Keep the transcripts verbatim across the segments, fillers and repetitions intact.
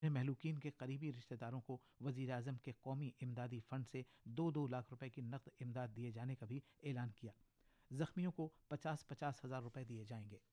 مہلوکین کے قریبی رشتہ داروں کو وزیر اعظم کے قومی امدادی فنڈ سے دو دو لاکھ روپے کی نقد امداد دیے جانے کا بھی اعلان کیا. زخمیوں کو پچاس پچاس ہزار روپے دیے جائیں گے.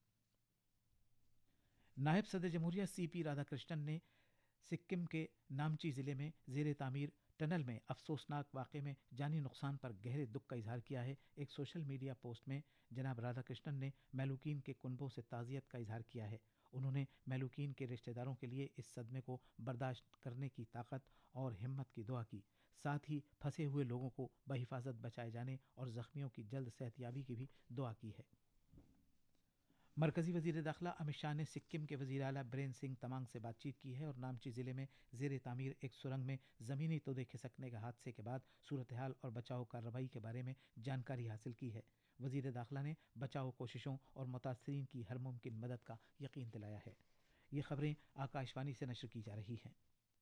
نائب صدر جمہوریہ سی پی رادھا کرشنن نے سکم کے نامچی ضلع میں زیر تعمیر ٹنل میں افسوسناک واقعے میں جانی نقصان پر گہرے دکھ کا اظہار کیا ہے. ایک سوشل میڈیا پوسٹ میں جناب رادھا کرشنن نے مہلوکین کے کنبوں سے تعزیت کا اظہار کیا ہے. انہوں نے مہلوکین کے رشتہ داروں کے لیے اس صدمے کو برداشت کرنے کی طاقت اور ہمت کی دعا کی. ساتھ ہی پھنسے ہوئے لوگوں کو بحفاظت بچائے جانے اور زخمیوں کی جلد صحت یابی کی بھی دعا کی ہے. مرکزی وزیر داخلہ امت شاہ نے سکم کے وزیر اعلیٰ برین سنگھ تمانگ سے بات چیت کی ہے اور نامچی ضلع میں زیر تعمیر ایک سرنگ میں زمینی تودے کھسکنے کے حادثے کے بعد صورتحال اور بچاؤ کارروائی کے بارے میں جانکاری حاصل کی ہے. وزیر داخلہ نے بچاؤ کوششوں اور متاثرین کی ہر ممکن مدد کا یقین دلایا ہے. یہ خبریں آکاش وانی سے نشر کی جا رہی ہیں.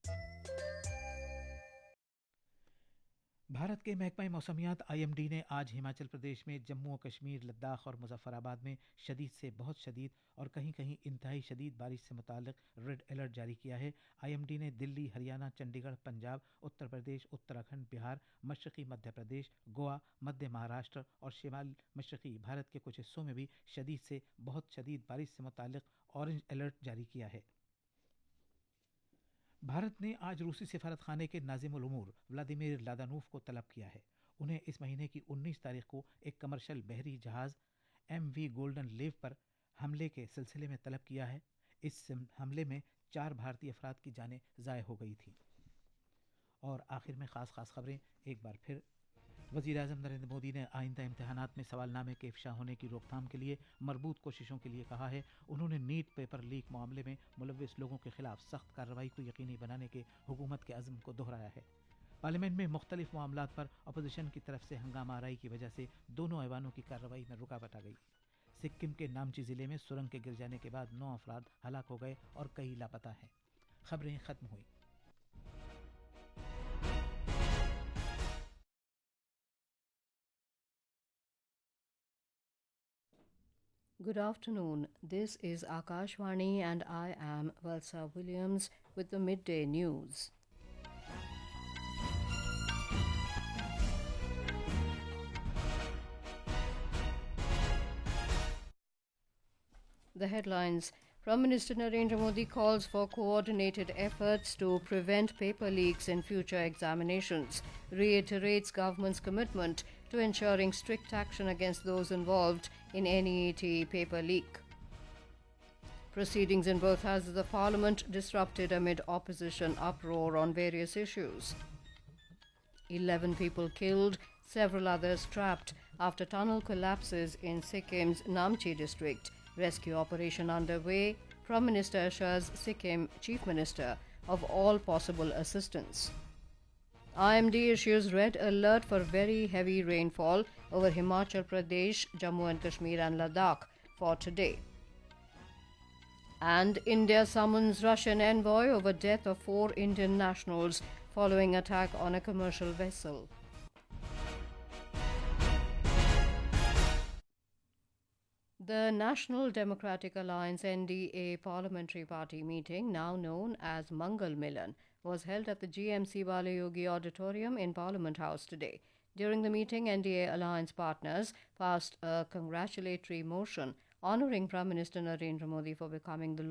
بھارت کے محکمہ موسمیات آئی ایم ڈی نے آج ہماچل پردیش میں جموں و کشمیر، لداخ اور مظفر آباد میں شدید سے بہت شدید اور کہیں کہیں انتہائی شدید بارش سے متعلق ریڈ الرٹ جاری کیا ہے. آئی ایم ڈی نے دلی، ہریانہ، چنڈی گڑھ، پنجاب، اتر پردیش، اتراکھنڈ، بہار، مشرقی مدھیہ پردیش، گوا، مدھیہ مہاراشٹر اور شمال مشرقی بھارت کے کچھ حصوں میں بھی شدید سے بہت شدید بارش سے متعلق اورنج الرٹ جاری کیا ہے. بھارت نے آج روسی سفارت خانے کے ناظم الامور ولادیمیر لادانوف کو طلب کیا ہے. انہیں اس مہینے کی انیس تاریخ کو ایک کمرشل بحری جہاز ایم وی گولڈن لیو پر حملے کے سلسلے میں طلب کیا ہے. اس حملے میں چار بھارتی افراد کی جانیں ضائع ہو گئی تھیں. اور آخر میں خاص خاص خبریں ایک بار پھر. وزیر اعظم نریندر مودی نے آئندہ امتحانات میں سوال نامے کے افشا ہونے کی روک تھام کے لیے مربوط کوششوں کے لیے کہا ہے. انہوں نے نیٹ پیپر لیک معاملے میں ملوث لوگوں کے خلاف سخت کارروائی کو یقینی بنانے کے حکومت کے عزم کو دہرایا ہے. پارلیمنٹ میں مختلف معاملات پر اپوزیشن کی طرف سے ہنگامہ آرائی کی وجہ سے دونوں ایوانوں کی کارروائی میں رکاوٹ آ گئی. سکم کے نامچی ضلع میں سرنگ کے گر جانے کے بعد نو افراد ہلاک ہو گئے اور کئی لاپتہ ہیں. خبریں ختم ہوئیں. Good afternoon. This is Akashvani and I am Valsa Williams with the midday news. The headlines. Prime Minister Narendra Modi calls for coordinated efforts to prevent paper leaks in future examinations, reiterates government's commitment to ensuring strict action against those involved in N E E T paper leak. Proceedings in both houses of Parliament disrupted amid opposition uproar on various issues. Eleven people killed, several others trapped after tunnel collapses in Sikkim's Namche district. Rescue operation underway. Prime Minister assures Sikkim Chief Minister of all possible assistance. I M D issues red alert for very heavy rainfall over Himachal Pradesh, Jammu and Kashmir and Ladakh for today. And India summons Russian envoy over death of four Indian nationals following attack on a commercial vessel. The National Democratic Alliance N D A Parliamentary Party meeting, now known as Mangal Milan, was held at the G M C Balayogi Auditorium in Parliament House today. During the meeting, N D A alliance partners passed a congratulatory motion honouring Prime Minister Narendra Modi for becoming the